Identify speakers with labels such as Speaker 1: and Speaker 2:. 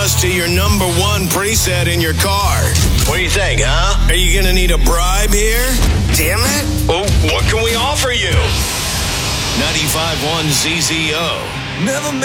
Speaker 1: us to your number one preset in your car. What do you think, huh? Are you going to need a bribe here? Damn it. Well, what can we offer you? 95.1 ZZO.
Speaker 2: Never